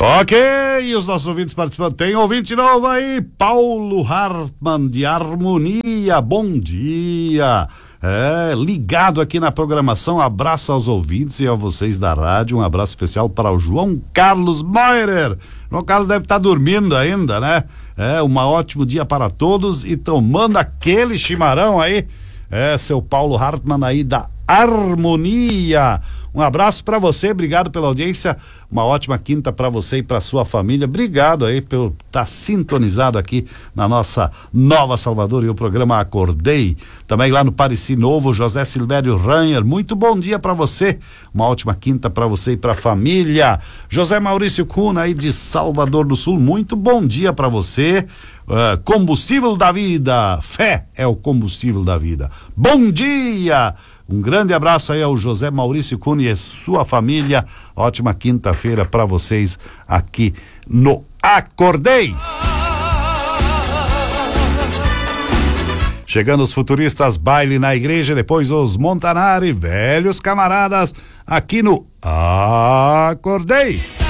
Ok, os nossos ouvintes participando. Tem ouvinte novo aí, Paulo Hartmann de Harmonia. Bom dia. Ligado aqui na programação. Abraço aos ouvintes e a vocês da rádio. Um abraço especial para o João Carlos Meurer. João Carlos deve estar dormindo ainda, né? Um ótimo dia para todos e tomando aquele chimarrão aí. Seu Paulo Hartmann aí da Harmonia. Um abraço para você, obrigado pela audiência, uma ótima quinta para você e para sua família. Obrigado aí por estar sintonizado aqui na nossa Nova Salvador e o programa Acordei. Também lá no Pareci Novo, José Silvério Ranher, muito bom dia para você, uma ótima quinta para você e para a família. José Maurício Cuna aí de Salvador do Sul, muito bom dia para você. Combustível da vida, fé é o combustível da vida. Bom dia, um grande abraço aí ao José Maurício Cunha e sua família. Ótima quinta-feira para vocês aqui no Acordei. Chegando os futuristas, baile na igreja, depois os Montanari, velhos camaradas aqui no Acordei.